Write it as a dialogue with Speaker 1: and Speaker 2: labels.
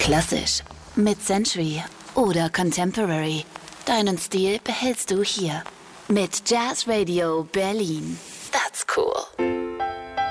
Speaker 1: Klassisch, Mid-Century oder Contemporary. Deinen Stil behältst du hier. Mit Jazz Radio Berlin. That's cool.